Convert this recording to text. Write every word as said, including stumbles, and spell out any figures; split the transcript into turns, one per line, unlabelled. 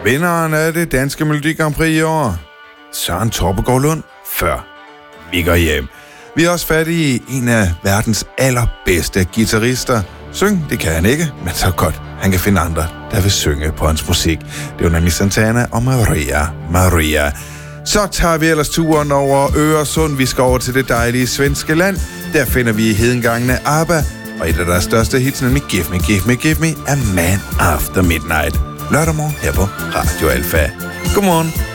Vinderen af det danske Melodi Grand Prix i år, Søren Torpegaard Lund, før vi går hjem. Vi er også fat i en af verdens allerbedste guitarister. Syng, det kan han ikke, men så godt. Han kan finde andre, der vil synge på hans musik. Det er jo nemlig Santana og Maria Maria. Så tager vi ellers turen over Øresund. Vi skal over til det dejlige svenske land. Der finder vi hedengangene ABBA, og et af deres største hits, nemlig Give Me, Give Me, Give Me, A Man After Midnight. Lørdag morgen her på Radio Alfa. Godmorgen.